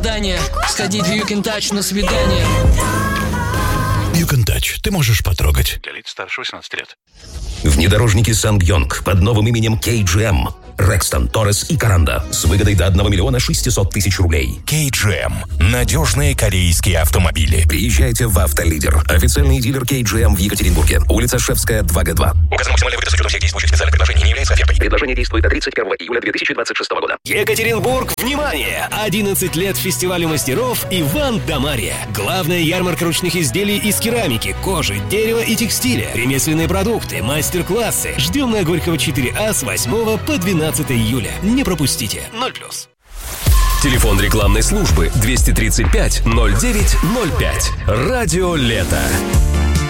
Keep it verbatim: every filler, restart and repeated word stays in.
задание. Сходить в You Can Touch на свидание. You Can Touch. Ты можешь потрогать. Для лиц старше восемнадцати лет. Внедорожники Сангьонг под новым именем кей джи эм. Рекстон, Торрес и Каранда с выгодой до одного миллиона шестисот тысяч рублей. кей джи эм. Надежные корейские автомобили. Приезжайте в Автолидер. Официальный дилер кей джи эм в Екатеринбурге. Улица Шефская, два гэ два. Указан максимальный выгода с учетом всех действующих специальных предложений. Не является офертой. Предложение действует до тридцать первого июля две тысячи двадцать шестого года. Екатеринбург, внимание! одиннадцать лет фестивалю мастеров Иван да Марья. Главная ярмарка ручных изделий из керамики, кожи, дерева и текстиля. Ремесленные продукты, мастер-классы. Ждем на Горького четыре а с восьмого по двенадцатое июля. Не пропустите. ноль плюс. Телефон рекламной службы двести тридцать пять ноль девять ноль пять. Радио Лето.